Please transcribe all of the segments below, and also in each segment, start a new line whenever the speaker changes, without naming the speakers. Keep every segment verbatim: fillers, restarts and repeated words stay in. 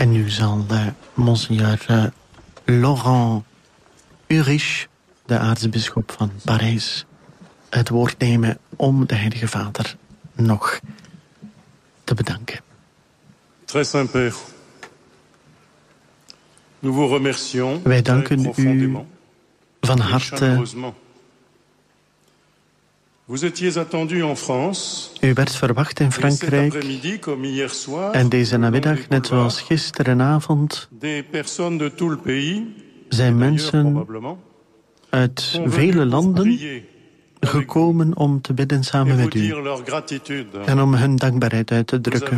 En nu zal uh, monseigneur uh, Laurent Urich, de aartsbisschop van Parijs, het woord nemen om de Heilige Vader nog te bedanken.
Très Saint-Père, nous vous remercions.
Wij danken u van harte.
Vous étiez attendu en France.
U werd verwacht in Frankrijk. En deze namiddag, net zoals gisterenavond, zijn mensen uit vele landen gekomen om te bidden samen met u en om hun dankbaarheid uit te drukken.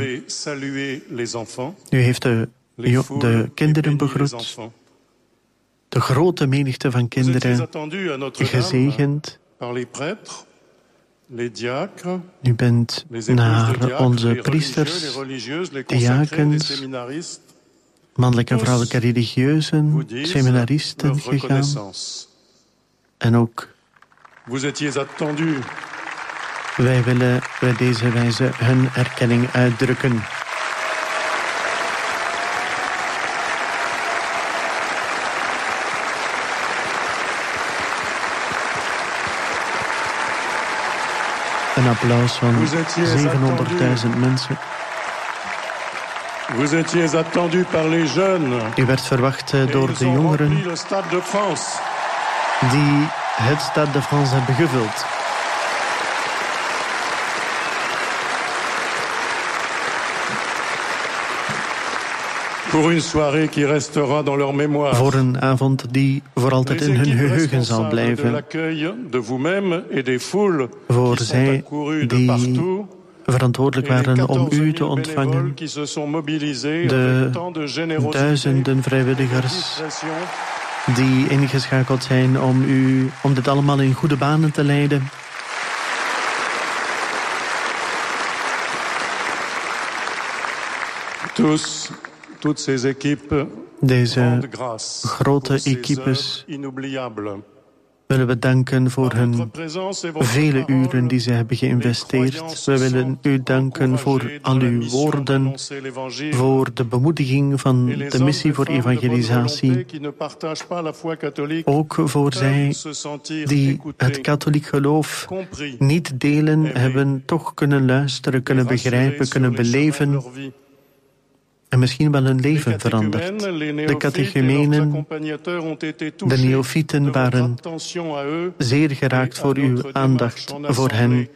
U heeft de, de kinderen begroet, de grote menigte van kinderen gezegend. U bent naar onze priesters, diakens, mannelijke en vrouwelijke religieuzen, seminaristen gegaan. En ook wij willen bij deze wijze hun erkenning uitdrukken. Een applaus van zevenhonderdduizend mensen.
Vous étiez attendu par les jeunes.
U werd verwacht door de jongeren die het Stade de France hebben gevuld.
Pour une soirée qui restera dans leur mémoire.
Voor een avond die voor altijd in hun geheugen zal blijven. Voor zij die verantwoordelijk waren om u te ontvangen. De duizenden vrijwilligers die ingeschakeld zijn om u, om dit allemaal in goede banen te leiden.
Tous, toutes ces équipes.
Deze grote equipes willen we danken voor hun vele uren die ze hebben geïnvesteerd. We willen u danken voor al uw woorden, voor de bemoediging van de missie voor evangelisatie. Ook voor zij die het katholiek geloof niet delen, hebben toch kunnen luisteren, kunnen begrijpen, kunnen beleven. En misschien wel hun leven veranderd. De catechumenen, de neofieten waren zeer geraakt voor uw aandacht voor hen.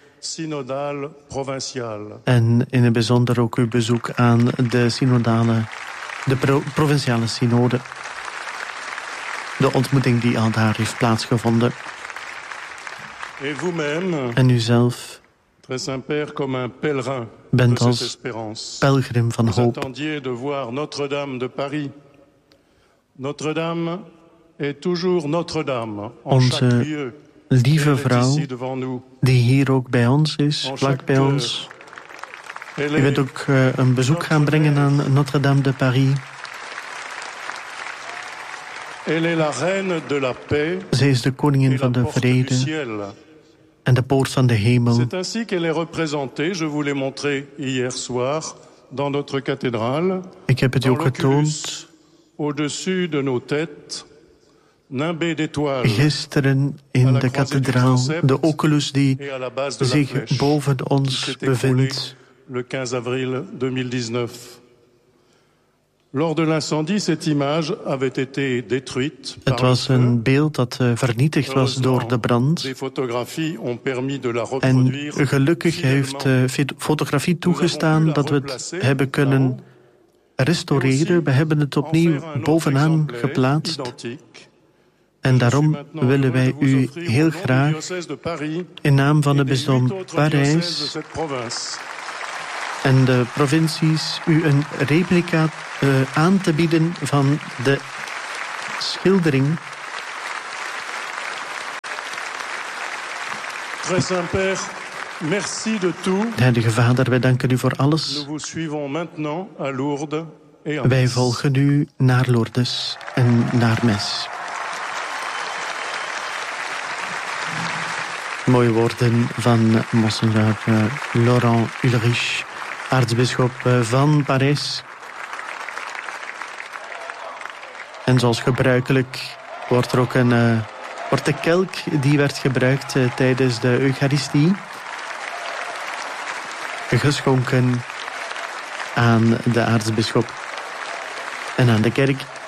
En in het bijzonder ook uw bezoek aan de synodale, de pro- provinciale synode. De ontmoeting die al daar heeft plaatsgevonden. En u zelf bent als pelgrim van hoop. Onze lieve vrouw, die hier ook bij ons is, vlak bij ons. U bent ook uh, een bezoek gaan brengen aan Notre-Dame de Paris. Zij is de koningin van de vrede en de poort van de hemel.
C'est ainsi qu'elle est représentée. Je vous l'ai montré hier soir dans notre cathédrale.
Ik heb het u ook getoond.
Au-dessus de nos têtes, nimbé d'étoiles.
Gisteren in de kathedraal, de oculus die zich boven ons bevindt.
Le quinze avril tweeduizend negentien. Lors de l'incendie, cette image avait été détruite.
Het was een beeld dat uh, vernietigd was door de brand. En gelukkig heeft uh, fotografie toegestaan dat we het hebben kunnen restaureren. We hebben het opnieuw bovenaan geplaatst. En daarom willen wij u heel graag in naam van het bisdom Parijs en de provincies u een replica uh, aan te bieden van de schildering.
Très Saint-Père, merci de tout.
Heilige Vader, wij danken u voor alles.
Nous vous suivons maintenant à Lourdes et à
wij volgen u naar Lourdes en naar Mes. Mooie woorden van monseigneur uh, Laurent Ulrich, aartsbisschop uh, van Parijs. En zoals gebruikelijk wordt er ook een, uh, wordt de kelk die werd gebruikt uh, tijdens de Eucharistie geschonken aan de aartsbisschop en aan de kerk.